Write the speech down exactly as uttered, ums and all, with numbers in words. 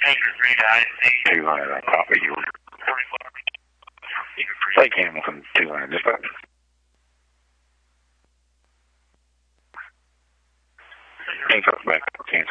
two hundred, I'll copy you. Take Hamilton, two hundred, just like. Ain't got back, can't